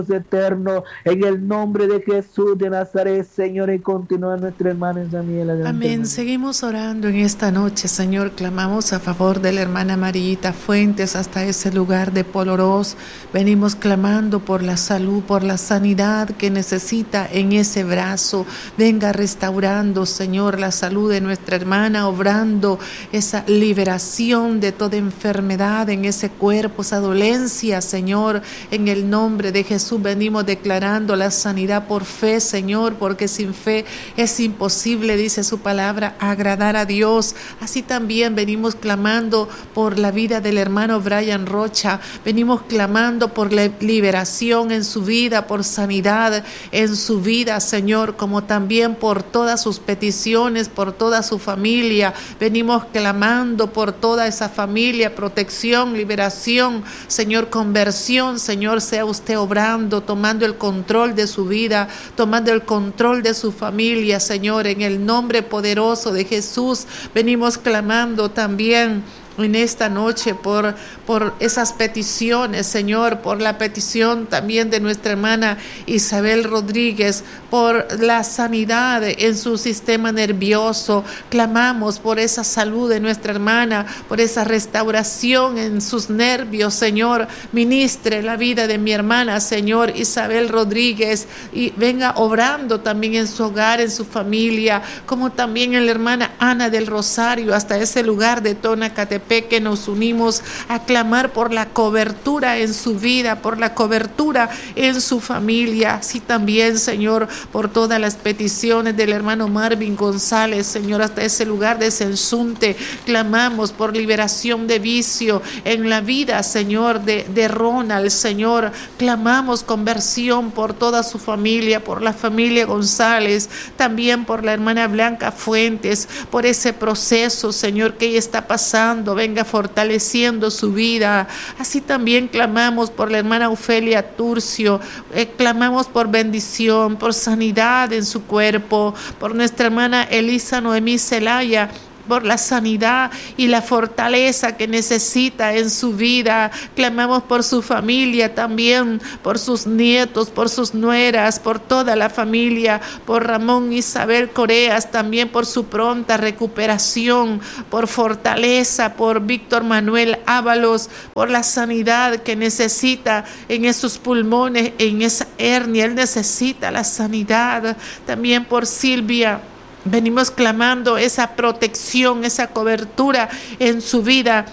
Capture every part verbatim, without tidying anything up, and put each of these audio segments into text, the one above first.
eterno, en el nombre de Jesús de Nazaret, Señor, y continúa nuestra hermana Isamiel. Amén. Seguimos orando en esta noche, Señor. Clamamos a favor de la hermana Marillita Fuentes hasta ese lugar de Polorós. Venimos clamando por la salud, por la sanidad que necesita en ese brazo. Venga restaurando, Señor, la salud de nuestra hermana, obrando esa liberación de toda enfermedad en ese cuerpo, esa dolencia, Señor. En el nombre de Jesús venimos declarando la sanidad por fe, Señor, porque sin fe es imposible, dice su palabra, agradar a Dios. Así también venimos clamando por la vida del hermano Brian Rocha, venimos clamando por la liberación en su vida, por sanidad en su vida, Señor, como también por todas sus peticiones, por toda su familia. Venimos clamando por toda esa familia, protección, liberación, Señor, conversión. Señor, sea usted obrando, tomando el control de su vida, tomando el control de su familia, Señor, en el nombre poderoso de Jesús. Venimos clamando también en esta noche por, por esas peticiones, Señor, por la petición también de nuestra hermana Isabel Rodríguez, por la sanidad en su sistema nervioso. Clamamos por esa salud de nuestra hermana, por esa restauración en sus nervios, Señor. Ministre la vida de mi hermana, Señor, Isabel Rodríguez, y venga obrando también en su hogar, en su familia, como también en la hermana Ana del Rosario, hasta ese lugar de Tonacatepec, que nos unimos a clamar por la cobertura en su vida, por la cobertura en su familia. Así también, Señor, por todas las peticiones del hermano Marvin González, Señor, hasta ese lugar de Sensunte. Clamamos por liberación de vicio en la vida, Señor, de, de Ronald, Señor. Clamamos conversión por toda su familia, por la familia González, también por la hermana Blanca Fuentes, por ese proceso, Señor, que ella está pasando. Venga fortaleciendo su vida. Así también clamamos por la hermana Ofelia Turcio, eh, clamamos por bendición, por sanidad en su cuerpo, por nuestra hermana Elisa Noemí Celaya, por la sanidad y la fortaleza que necesita en su vida. Clamamos por su familia también, por sus nietos, por sus nueras, por toda la familia, por Ramón Isabel Coreas, también por su pronta recuperación, por fortaleza, por Víctor Manuel Ábalos, por la sanidad que necesita en esos pulmones, en esa hernia. Él necesita la sanidad. También por Silvia. Venimos clamando esa protección, esa cobertura en su vida.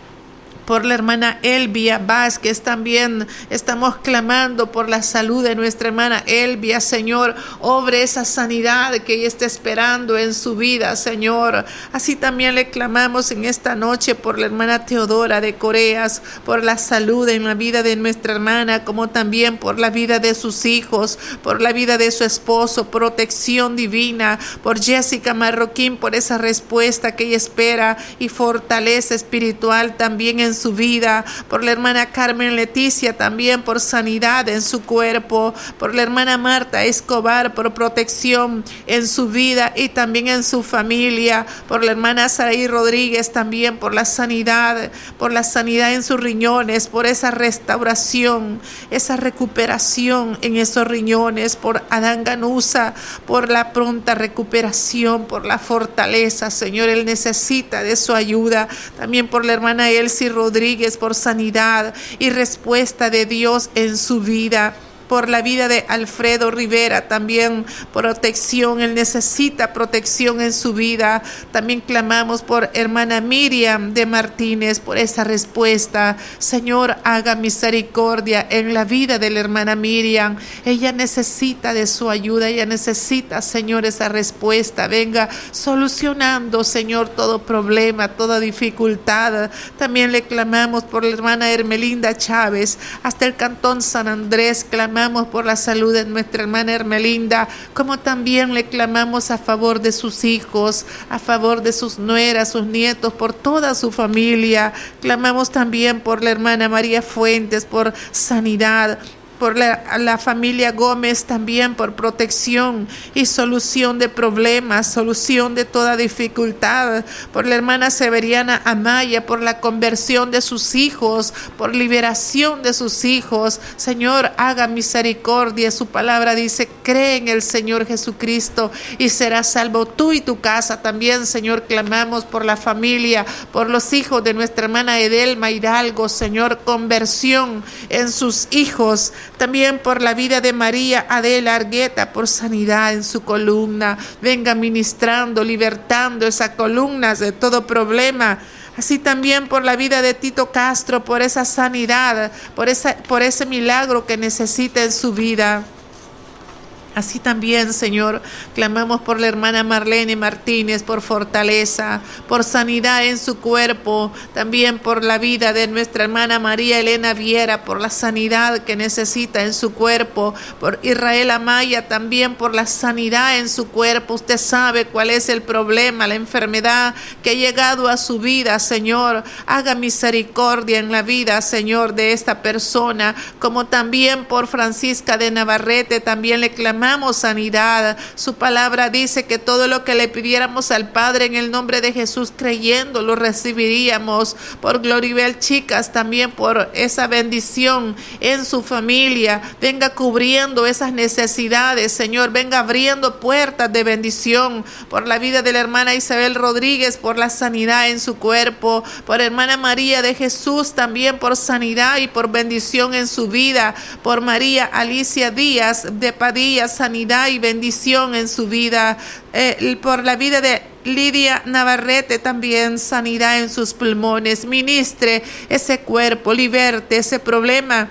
Por la hermana Elvia Vázquez también estamos clamando por la salud de nuestra hermana Elvia, Señor. Obre esa sanidad que ella está esperando en su vida, Señor. Así también le clamamos en esta noche por la hermana Teodora de Coreas, por la salud en la vida de nuestra hermana, como también por la vida de sus hijos, por la vida de su esposo, protección divina, por Jessica Marroquín, por esa respuesta que ella espera y fortaleza espiritual también en su vida, por la hermana Carmen Leticia también por sanidad en su cuerpo, por la hermana Marta Escobar por protección en su vida y también en su familia, por la hermana Saraí Rodríguez también por la sanidad, por la sanidad en sus riñones, por esa restauración, esa recuperación en esos riñones, por Adán Ganusa, por la pronta recuperación, por la fortaleza, Señor, él necesita de su ayuda, también por la hermana Elsie Rodríguez Rodríguez por sanidad y respuesta de Dios en su vida. Por la vida de Alfredo Rivera, también protección, él necesita protección en su vida. También clamamos por hermana Miriam de Martínez, por esa respuesta. Señor, haga misericordia en la vida de la hermana Miriam. Ella necesita de su ayuda, ella necesita, Señor, esa respuesta. Venga solucionando, Señor, todo problema, toda dificultad. También le clamamos por la hermana Hermelinda Chávez, hasta el cantón San Andrés, clamamos por la salud de nuestra hermana Hermelinda, como también le clamamos a favor de sus hijos, a favor de sus nueras, sus nietos, por toda su familia. Clamamos también por la hermana María Fuentes, por sanidad, por la, la familia Gómez también, por protección y solución de problemas, solución de toda dificultad, por la hermana Severiana Amaya, por la conversión de sus hijos, por liberación de sus hijos. Señor, haga misericordia. Su palabra dice: cree en el Señor Jesucristo y serás salvo tú y tu casa. También, Señor, clamamos por la familia, por los hijos de nuestra hermana Edelma Hidalgo. Señor, conversión en sus hijos. También por la vida de María Adela Argueta, por sanidad en su columna. Venga ministrando, libertando esas columnas de todo problema. Así también por la vida de Tito Castro, por esa sanidad, por, esa, por ese milagro que necesita en su vida. Así también, Señor, clamamos por la hermana Marlene Martínez, por fortaleza, por sanidad en su cuerpo, también por la vida de nuestra hermana María Elena Viera, por la sanidad que necesita en su cuerpo, por Israel Amaya, también por la sanidad en su cuerpo. Usted sabe cuál es el problema, la enfermedad que ha llegado a su vida, Señor. Haga misericordia en la vida, Señor, de esta persona, como también por Francisca de Navarrete, también le clamamos sanidad. Su palabra dice que todo lo que le pidiéramos al Padre en el nombre de Jesús, creyendo, lo recibiríamos. Por Gloribel Chicas, también por esa bendición en su familia. Venga cubriendo esas necesidades, Señor. Venga abriendo puertas de bendición. Por la vida de la hermana Isabel Rodríguez, por la sanidad en su cuerpo. Por hermana María de Jesús, también por sanidad y por bendición en su vida. Por María Alicia Díaz de Padilla, sanidad y bendición en su vida. Eh, por la vida de Lidia Navarrete, también sanidad en sus pulmones. Ministre ese cuerpo, liberte ese problema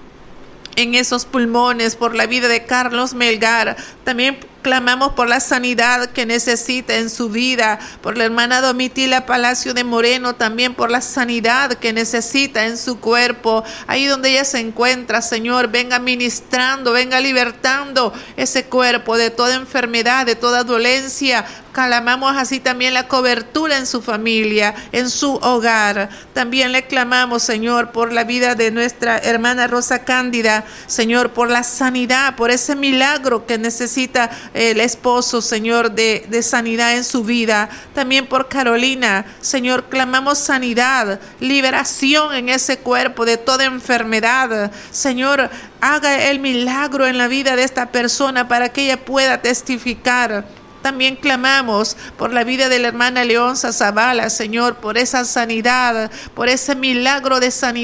en esos pulmones. Por la vida de Carlos Melgar, también clamamos por la sanidad que necesita en su vida. Por la hermana Domitila Palacio de Moreno, también por la sanidad que necesita en su cuerpo. Ahí donde ella se encuentra, Señor, venga ministrando, venga libertando ese cuerpo de toda enfermedad, de toda dolencia. Clamamos así también la cobertura en su familia, en su hogar. También le clamamos, Señor, por la vida de nuestra hermana Rosa Cándida, Señor, por la sanidad, por ese milagro que necesita el esposo, Señor, de, de sanidad en su vida. También por Carolina, Señor, clamamos sanidad, liberación en ese cuerpo de toda enfermedad. Señor, haga el milagro en la vida de esta persona para que ella pueda testificar. También clamamos por la vida de la hermana Leonza Zavala, Señor, por esa sanidad, por ese milagro de sanidad